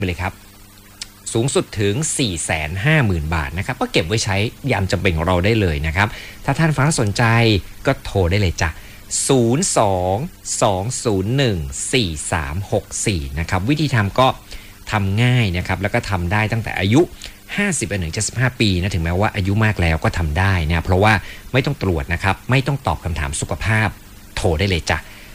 ไปเลยครับสูงสุดถึง 450,000 บาทนะครับก็เก็บไว้ใช้ยามจำเป็นของเราได้เลยนะครับถ้าท่านฟังสนใจก็โทรได้เลยจ้ะ02-201-4364นะครับวิธีทำก็ทำง่ายนะครับแล้วก็ทำได้ตั้งแต่อายุ50-75 ปีนะถึงแม้ว่าอายุมากแล้วก็ทำได้นะเพราะว่าไม่ต้องตรวจนะครับไม่ต้องตอบคำถามสุขภาพโทรได้เลยจ้ะ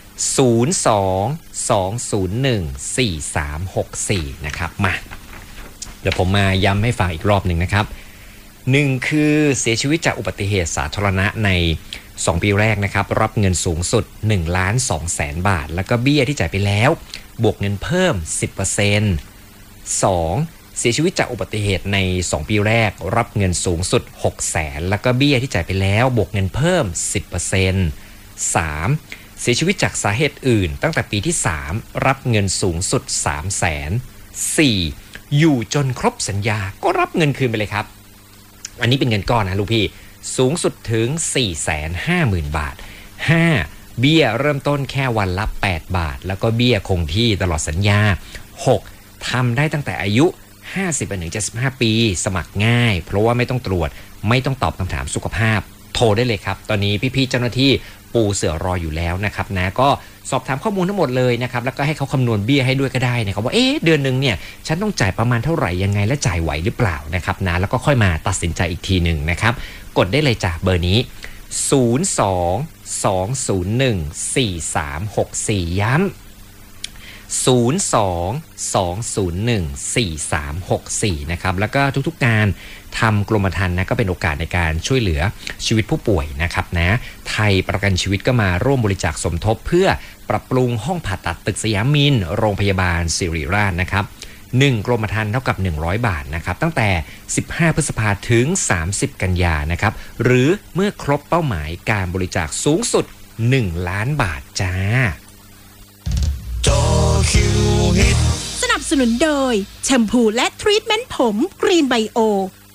02-201-4364นะครับมาเดี๋ยวผมมาย้ำให้ฟังอีกรอบหนึ่งนะครับ1คือเสียชีวิตจากอุบัติเหตุสาธารณะใน2 ปีแรกนะครับรับเงินสูงสุด 1,200,000 บาทแล้วก็เบี้ยที่จ่ายไปแล้วบวกเงินเพิ่ม 10% 2เสียชีวิตจากอุบัติเหตุใน2 ปีแรกรับเงินสูงสุด 600,000แล้วก็เบี้ยที่จ่ายไปแล้วบวกเงินเพิ่ม 10% 3เสียชีวิตจากสาเหตุอื่นตั้งแต่ปีที่3รับเงินสูงสุด 300,000 4อยู่จนครบสัญญาก็รับเงินคืนไปเลยครับอันนี้เป็นเงินก้อนนะลูกพี่สูงสุดถึง 450,000 บาท 5. เบี้ยเริ่มต้นแค่วันละ8 บาทแล้วก็เบี้ยคงที่ตลอดสัญญา 6. ทำได้ตั้งแต่อายุ 50-75 ปีสมัครง่ายเพราะว่าไม่ต้องตรวจไม่ต้องตอบคำถามสุขภาพโทรได้เลยครับตอนนี้พี่ๆเจ้าหน้าที่ปูเสือรออยู่แล้วนะครับนะก็สอบถามข้อมูลทั้งหมดเลยนะครับแล้วก็ให้เขาคำนวณเบี้ยให้ด้วยก็ได้นะครับว่าเดือนนึงเนี่ยฉันต้องจ่ายประมาณเท่าไหร่ยังไงและจ่ายไหวหรือเปล่านะครับนะแล้วก็ค่อยมาตัดสินใจอีกทีหนึ่งนะครับกดได้เลยจ้ะเบอร์นี้02-201-4364ย้ำ02-201-4364นะครับแล้วก็ทุกๆการทำกรมธรรม์นะก็เป็นโอกาสในการช่วยเหลือชีวิตผู้ป่วยนะครับนะไทยประกันชีวิตก็มาร่วมบริจาคสมทบเพื่อปรับปรุงห้องผ่าตัดตึกสยามมินทร์โรงพยาบาลศิริราชนะครับ1 กรมธรรม์เท่ากับ100 บาทนะครับตั้งแต่15 พฤษภาคมถึง30 กันยายนนะครับหรือเมื่อครบเป้าหมายการบริจาคสูงสุด1 ล้านบาทจ้าสนับสนุนโดยแชมพูและทรีทเมนต์ผมกรีนไบโอ